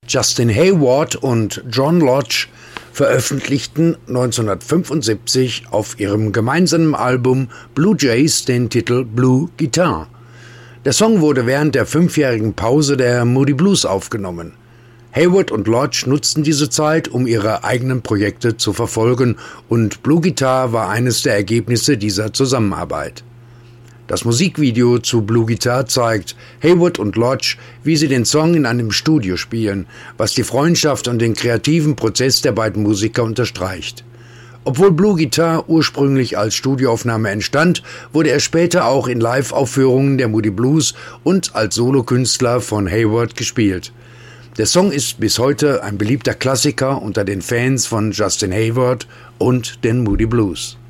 Justin Hayward und John Lodge veröffentlichten 1975 auf ihrem gemeinsamen Album Blue Jays den Titel Blue Guitar. Der Song wurde während der 5-jährigen Pause der Moody Blues aufgenommen. Hayward und Lodge nutzten diese Zeit, um ihre eigenen Projekte zu verfolgen, und Blue Guitar war eines der Ergebnisse dieser Zusammenarbeit. Das Musikvideo zu Blue Guitar zeigt Hayward und Lodge, wie sie den Song in einem Studio spielen, was die Freundschaft und den kreativen Prozess der beiden Musiker unterstreicht. Obwohl Blue Guitar ursprünglich als Studioaufnahme entstand, wurde er später auch in Live-Aufführungen der Moody Blues und als Solokünstler von Hayward gespielt. Der Song ist bis heute ein beliebter Klassiker unter den Fans von Justin Hayward und den Moody Blues.